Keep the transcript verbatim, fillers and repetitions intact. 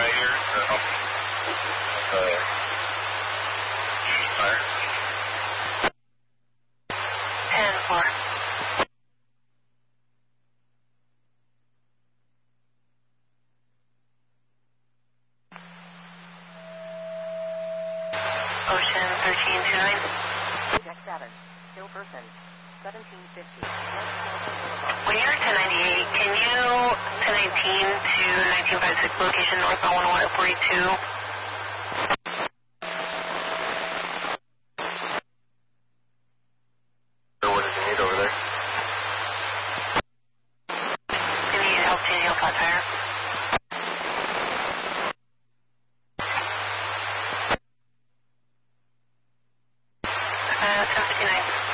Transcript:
right here to help with the tire. ten four. Ocean thirteen two nine. Jack seven, still person, seventeen fifty. When you're at ten ninety-eight, can you ten nineteen to nineteen fifty-six location northbound one oh one at forty-two? What did you need over there? Do you need help changing a flat tire? Uh, ten fifty-nine.